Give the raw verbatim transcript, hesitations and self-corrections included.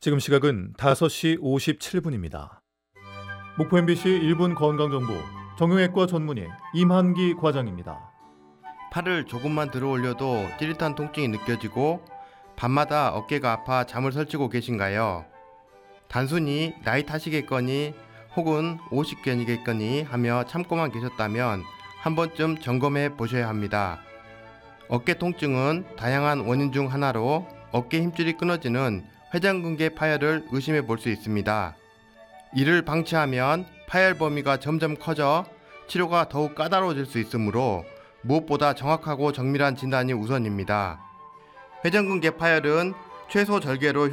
지금 시각은 다섯 시 오십칠 분입니다. 목포 엠비씨 일 분 건강정보 정형외과 전문의 임한기 과장입니다. 팔을 조금만 들어 올려도 찌릿한 통증이 느껴지고 밤마다 어깨가 아파 잠을 설치고 계신가요? 단순히 나이 탓이겠거니 혹은 오십견이겠거니 하며 참고만 계셨다면 한 번쯤 점검해 보셔야 합니다. 어깨 통증은 다양한 원인 중 하나로 어깨 힘줄이 끊어지는 회전근개 파열을 의심해 볼 수 있습니다. 이를 방치하면 파열 범위가 점점 커져 치료가 더욱 까다로워질 수 있으므로 무엇보다 정확하고 정밀한 진단이 우선입니다. 회전근개 파열은 최소 절개로